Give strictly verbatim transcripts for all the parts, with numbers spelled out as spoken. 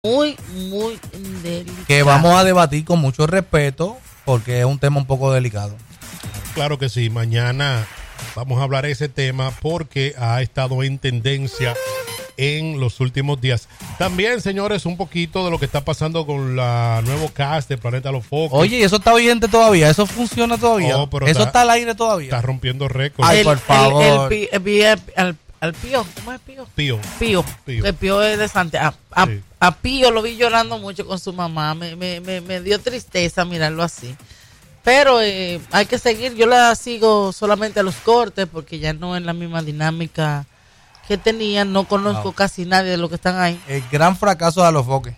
muy, muy delicado. Que vamos a debatir con mucho respeto porque es un tema un poco delicado. Claro que sí, mañana vamos a hablar de ese tema porque ha estado en tendencia en los últimos días. También, señores, un poquito de lo que está pasando con la nuevo cast de Planeta Los Focos. Oye, ¿y eso está vigente todavía? ¿Eso funciona todavía? Oh, pero ¿Eso está, está, está al aire todavía? Está rompiendo récords. Ay, El, por favor. El, el, el, el, el, al Pío, ¿cómo es Pío? Pío. Pío. Pío. El Pío es de Santiago. A, a, Sí. a Pío lo vi llorando mucho con su mamá. Me, me, me, me dio tristeza mirarlo así. Pero eh, hay que seguir. Yo la sigo solamente a los cortes porque ya no es la misma dinámica que tenían. No conozco No. casi nadie de los que están ahí. El gran fracaso de los foques.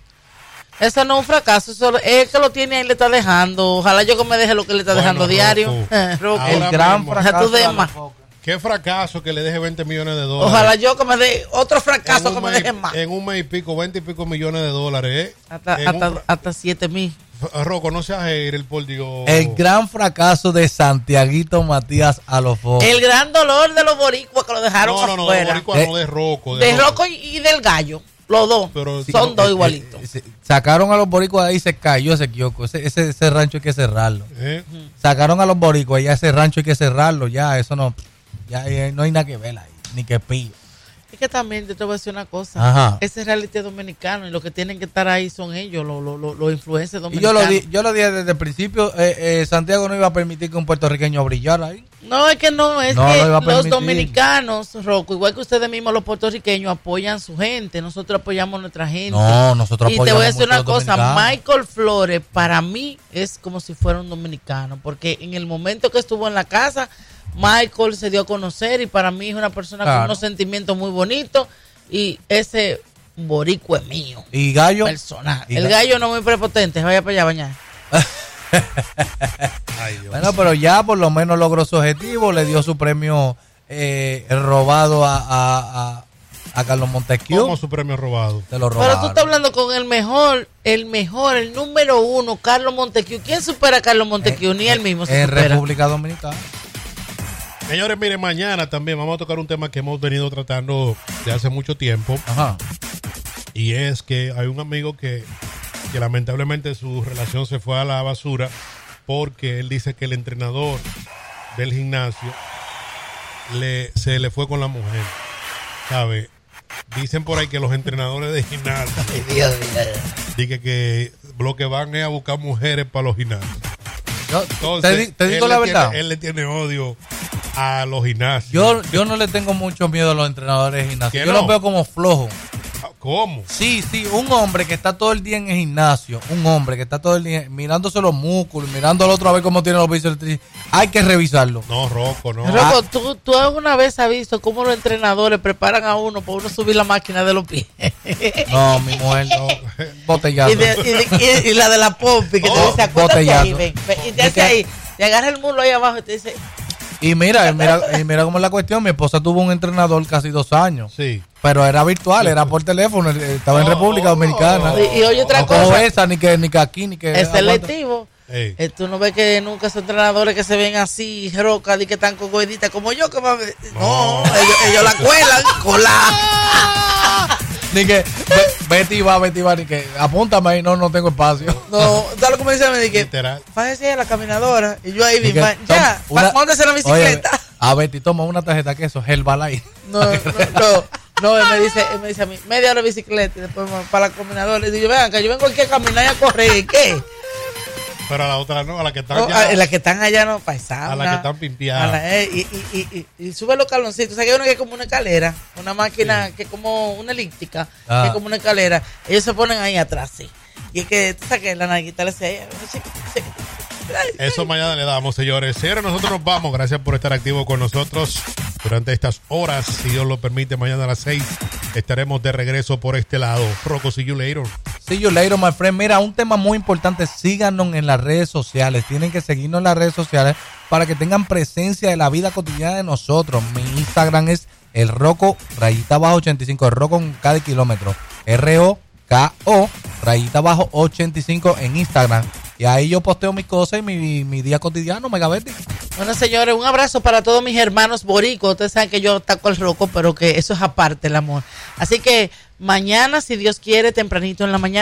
Eso no es un fracaso. Eso es que lo tiene ahí, le está dejando. Ojalá yo que me deje lo que le está Bueno, dejando diario. Rocco. Eh, Rocco. Ahora El gran mismo. fracaso Tú de demas. los foques. Qué fracaso que le deje veinte millones de dólares. Ojalá yo que me dé otro fracaso En que un me mes- deje más. En un mes y pico, veinte y pico millones de dólares, ¿eh? Hasta, En hasta, un fra- hasta siete mil. Rocco, no seas hater, por Dios. El gran fracaso de Santiaguito Matías a los foques. El gran dolor de los boricuas que lo dejaron No, no, no, de afuera. boricua Eh, no, de Rocco. De Rocco y, y del gallo. Los dos. Pero- son Sí, dos Eh, igualitos. eh, se- sacaron a los boricuas de ahí y se cayó ese kiosco. Ese, ese, ese rancho hay que cerrarlo. ¿Eh? Sacaron a los boricuas y ya ese rancho hay que cerrarlo. Ya, eso no. Ya eh, no hay nada que ver ahí. Ni que pillo. Es que también te voy a decir una cosa. Ajá. Ese reality es dominicano y los que tienen que estar ahí son ellos, los, los, los, los influencers Y yo dominicanos. lo, di, yo lo dije desde el principio. Eh, eh, Santiago no iba a permitir que un puertorriqueño brillara ahí. No, es que no, es No que lo iba a los permitir. dominicanos, Rocco, igual que ustedes mismos, los puertorriqueños, apoyan a su gente. Nosotros apoyamos a nuestra gente. No, nosotros Y te apoyamos voy a decir mucho a una los cosa, dominicanos. Michael Flores para mí es como si fuera un dominicano, porque en el momento que estuvo en la casa, Michael se dio a conocer y para mí es una persona Claro. con unos sentimientos muy bonitos y ese boricua es mío, Y Gallo. personal. y El Ga- gallo no muy prepotente, vaya para allá bañar. Ay, Dios. Bueno, pero ya por lo menos logró su objetivo. Le dio su premio eh, robado a, a, a, a Carlos Montesquieu. ¿Cómo su premio robado? Se lo Pero robaron. tú estás hablando con el mejor, el mejor, el número uno, Carlos Montesquieu. ¿Quién supera a Carlos Montesquieu? Ni él mismo se En supera. República Dominicana. Señores, miren, mañana también vamos a tocar un tema que hemos venido tratando de hace mucho tiempo. Ajá. Y es que hay un amigo que, que lamentablemente su relación se fue a la basura porque él dice que el entrenador del gimnasio le, se le fue con la mujer. ¿Sabe? Dicen por ahí que los entrenadores de gimnasio dicen que lo que van es a buscar mujeres para los gimnasios. Yo, Entonces, te, di- te digo él la le verdad. tiene- él le tiene odio a los gimnasios. Yo, yo no le tengo mucho miedo a los entrenadores de gimnasio. ¿Que Yo no? los veo como flojos. ¿Cómo? Sí, sí, un hombre que está todo el día en el gimnasio, un hombre que está todo el día mirándose los músculos, mirando al otro a ver cómo tiene los bíceps, hay que revisarlo. No, Rocco, no. Rocco, ¿tú, tú alguna vez has visto cómo los entrenadores preparan a uno para uno subir la máquina de los pies? No, mi mujer, no. Botellazo. y, de- y de- y- y la de la pompi que Oh, te dice, acuéstate botellazo. ahí, ven, ven", y te Es hace que- ahí, te agarra el muslo ahí abajo y te dice, Y mira, y mira, y mira cómo es la cuestión. Mi esposa tuvo un entrenador casi dos años. Sí. Pero era virtual, era por teléfono, él estaba en Oh, República Dominicana. y, y oye otra No como cosa, esa, ni que, ni que aquí, ni que. es aguanta. selectivo. Ey. Eh, tú no ves que nunca son entrenadores que se ven así, rocas, y que están con goeditas como yo, que va a ver- no, No. ellos, ellos la cuelan con la. Ni que, ve- Betty va, Betty va, ni que, apúntame ahí, no, no tengo espacio. No, ¿sabes lo que me dice? Me dije, Literal. fájese a la caminadora. Y yo ahí Ni vi, que, ma- ya, toma una- móntese en la bicicleta. Oye, a Betty, toma una tarjeta de queso, Herbalife. No, no, no, no, él me dice, él me dice a mí, media hora de bicicleta y después ma- para la caminadora. Y digo, vean, que yo vengo aquí a caminar y a correr, ¿y qué? Pero a la otra no, a la que están No, ya- a, las que están allá no, paisana. a la que están pimpeadas. Y, y, y, y, y sube los caloncitos. O sea, que hay uno que es como una escalera, una máquina que es como una elíptica, Ah. que es como una escalera. Ellos se ponen ahí atrás, sí. Y es que tú sabes que la narguita le hace ahí. Eso mañana le damos, señores. Señores, nosotros nos vamos. Gracias por estar activos con nosotros durante estas horas. Si Dios lo permite, mañana a las seis estaremos de regreso por este lado. Rocco, see you later. See you later, my friend. Mira, un tema muy importante, síganos en las redes sociales. Tienen que seguirnos en las redes sociales para que tengan presencia de la vida cotidiana de nosotros. Mi Instagram es el Rocco, rayita abajo ochenta y cinco, el Rocco con cada kilómetro. R O K O, rayita abajo ochenta y cinco en Instagram. Y ahí yo posteo mis cosas y mi, mi día cotidiano, Megabeti. Bueno, señores, un abrazo para todos mis hermanos boricos. Ustedes saben que yo taco el roco, pero que eso es aparte, el amor. Así que Mañana, si Dios quiere, tempranito en la mañana.